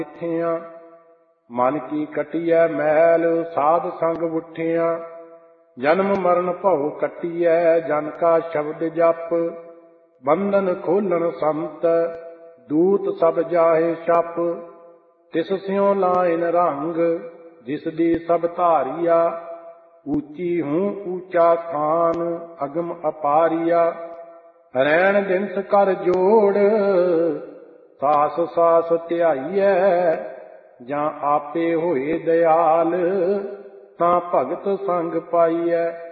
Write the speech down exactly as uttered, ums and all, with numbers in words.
ਕਿੱਥਿਆਂ ਮਨ ਕੀ ਕਟਿਐ ਮੈਲ ਸਾਧ ਸੰਗ ਉੱਠਿਆ। ਜਨਮ ਮਰਨ ਭਉ ਕੱਟਿਐ ਜਨ ਕਾ ਸ਼ਬਦ ਜਪ। ਬੰਧਨ ਖੋਲਣ ਸੰਤ ਦੂਤ ਸਭ ਜਾਹੇ ਛਪ। ਤਿਸ ਸਿਉ ਲਾਇਨ ਰੰਗ ਜਿਸ ਦੀ ਸਭ ਧਾਰੀਆ। ਊਚੀ ਹੂੰ ਊਚਾ ਥਾਨ ਅਗਮ ਅਪਾਰੀਆ। ਰੈਣ ਦਿਨਸ ਕਰ ਜੋੜ ਸਾਸ ਸਾਸ ਧਿਆਈਐ। ਜਾਂ ਆਪੇ ਹੋਏ ਦਿਆਲ ਤਾਂ ਭਗਤ ਸੰਗ ਪਾਈਐ।